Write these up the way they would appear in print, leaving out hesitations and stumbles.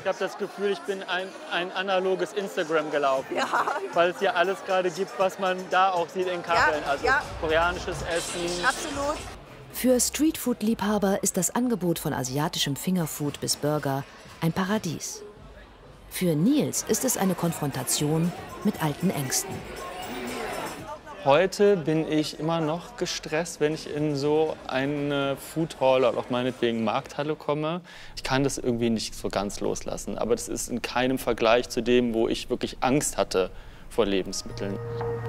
habe das Gefühl, ich bin ein analoges Instagram gelaufen. Ja. Weil es ja alles gerade gibt, was man da auch sieht in Kacheln. Ja, also ja. koreanisches Essen. Absolut. Für Streetfood-Liebhaber ist das Angebot von asiatischem Fingerfood bis Burger ein Paradies. Für Niels ist es eine Konfrontation mit alten Ängsten. Heute bin ich immer noch gestresst, wenn ich in so eine Foodhall oder auch meinetwegen Markthalle komme. Ich kann das irgendwie nicht so ganz loslassen, aber das ist in keinem Vergleich zu dem, wo ich wirklich Angst hatte vor Lebensmitteln.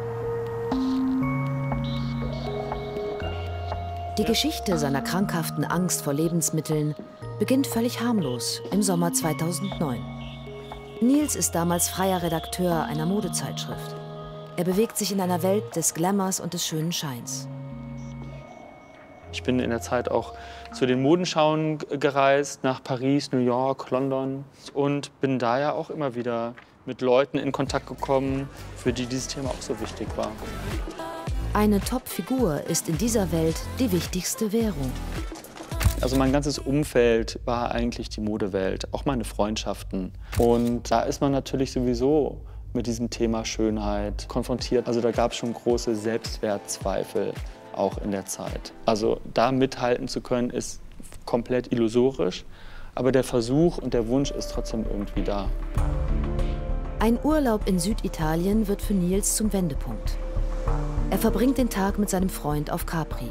Die Geschichte seiner krankhaften Angst vor Lebensmitteln beginnt völlig harmlos im Sommer 2009. Niels ist damals freier Redakteur einer Modezeitschrift. Er bewegt sich in einer Welt des Glamours und des schönen Scheins. Ich bin in der Zeit auch zu den Modenschauen gereist, nach Paris, New York, London und bin da ja auch immer wieder mit Leuten in Kontakt gekommen, für die dieses Thema auch so wichtig war. Eine Top-Figur ist in dieser Welt die wichtigste Währung. Also mein ganzes Umfeld war eigentlich die Modewelt, auch meine Freundschaften. Und da ist man natürlich sowieso mit diesem Thema Schönheit konfrontiert. Also da gab es schon große Selbstwertzweifel auch in der Zeit. Also da mithalten zu können, ist komplett illusorisch. Aber der Versuch und der Wunsch ist trotzdem irgendwie da. Ein Urlaub in Süditalien wird für Niels zum Wendepunkt. Er verbringt den Tag mit seinem Freund auf Capri.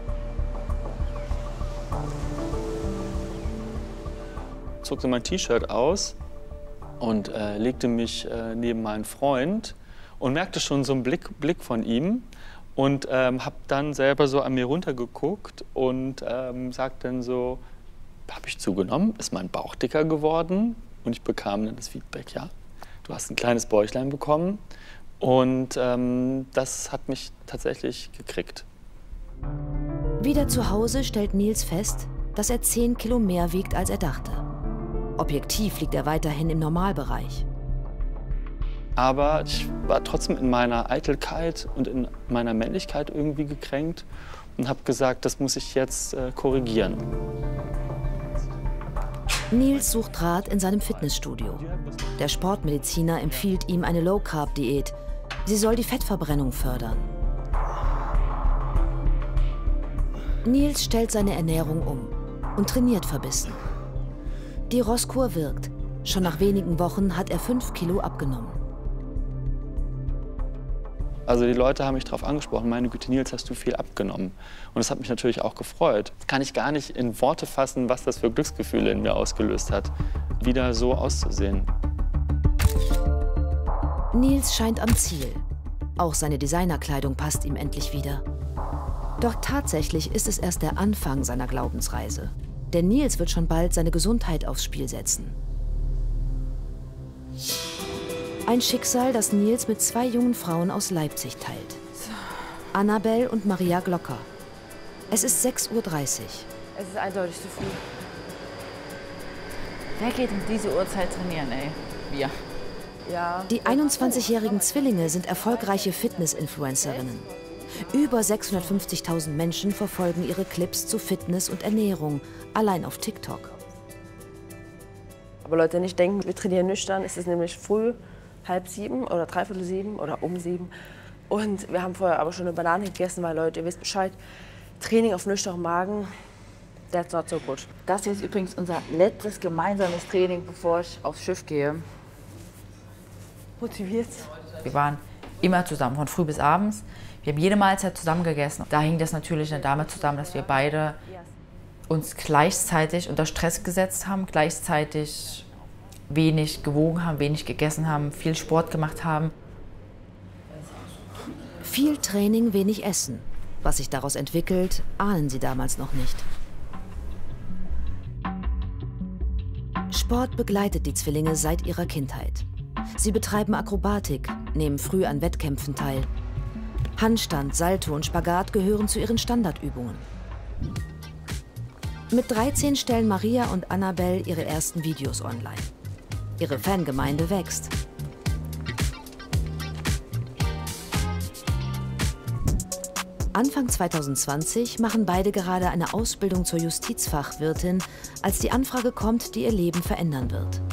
Ich zog so mein T-Shirt aus und legte mich neben meinen Freund und merkte schon so einen Blick von ihm und habe dann selber so an mir runtergeguckt und sagte dann so, habe ich zugenommen? Ist mein Bauch dicker geworden? Und ich bekam dann das Feedback, ja, du hast ein kleines Bäuchlein bekommen. Und das hat mich tatsächlich gekriegt. Wieder zu Hause stellt Niels fest, dass er 10 Kilo mehr wiegt, als er dachte. Objektiv liegt er weiterhin im Normalbereich. Aber ich war trotzdem in meiner Eitelkeit und in meiner Männlichkeit irgendwie gekränkt und habe gesagt, das muss ich jetzt korrigieren. Niels sucht Rat in seinem Fitnessstudio. Der Sportmediziner empfiehlt ihm eine Low-Carb-Diät. Sie soll die Fettverbrennung fördern. Niels stellt seine Ernährung um und trainiert verbissen. Die Rosskur wirkt. Schon nach wenigen Wochen hat er 5 Kilo abgenommen. Also die Leute haben mich darauf angesprochen, meine Güte, Niels, hast du viel abgenommen. Und das hat mich natürlich auch gefreut. Das kann ich gar nicht in Worte fassen, was das für Glücksgefühle in mir ausgelöst hat, wieder so auszusehen. Niels scheint am Ziel. Auch seine Designerkleidung passt ihm endlich wieder. Doch tatsächlich ist es erst der Anfang seiner Glaubensreise. Denn Niels wird schon bald seine Gesundheit aufs Spiel setzen. Ein Schicksal, das Niels mit 2 jungen Frauen aus Leipzig teilt. Annabelle und Maria Glocker. Es ist 6:30 Uhr. Es ist eindeutig zu früh. Wer geht um diese Uhrzeit trainieren, ey? Wir. Ja. Die 21-jährigen Zwillinge sind erfolgreiche Fitness-Influencerinnen. Über 650.000 Menschen verfolgen ihre Clips zu Fitness und Ernährung, allein auf TikTok. Aber Leute nicht denken, wir trainieren nüchtern. Es ist nämlich früh, 6:30 oder 6:45 oder um 7. Und wir haben vorher aber schon eine Banane gegessen, weil Leute, ihr wisst Bescheid, Training auf nüchternem Magen, that's not so good. Das hier ist übrigens unser letztes gemeinsames Training, bevor ich aufs Schiff gehe. Motiviert. Wir waren immer zusammen, von früh bis abends. Wir haben jede Mahlzeit zusammen gegessen. Da hing das natürlich damit zusammen, dass wir beide uns gleichzeitig unter Stress gesetzt haben, gleichzeitig wenig gewogen haben, wenig gegessen haben, viel Sport gemacht haben. Viel Training, wenig Essen. Was sich daraus entwickelt, ahnen sie damals noch nicht. Sport begleitet die Zwillinge seit ihrer Kindheit. Sie betreiben Akrobatik, nehmen früh an Wettkämpfen teil. Handstand, Salto und Spagat gehören zu ihren Standardübungen. Mit 13 stellen Maria und Annabelle ihre ersten Videos online. Ihre Fangemeinde wächst. Anfang 2020 machen beide gerade eine Ausbildung zur Justizfachwirtin, als die Anfrage kommt, die ihr Leben verändern wird.